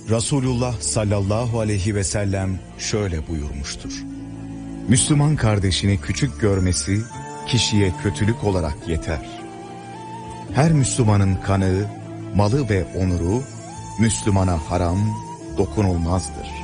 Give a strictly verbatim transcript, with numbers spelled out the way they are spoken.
Resulullah sallallahu aleyhi ve sellem şöyle buyurmuştur: Müslüman kardeşini küçük görmesi kişiye kötülük olarak yeter. Her Müslümanın kanı, malı ve onuru Müslümana haram, dokunulmazdır.